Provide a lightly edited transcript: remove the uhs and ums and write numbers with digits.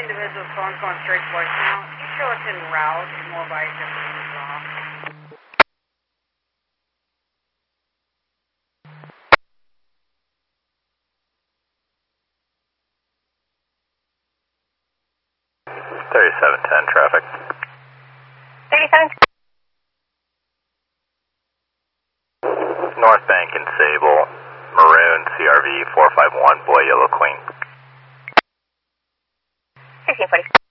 individual's phone going straight voicemail. You show us in route and we'll buy it different as well. Traffic. 37. North Bank and Sable, Maroon, CRV 451, Boy Yellow Queen. 1640.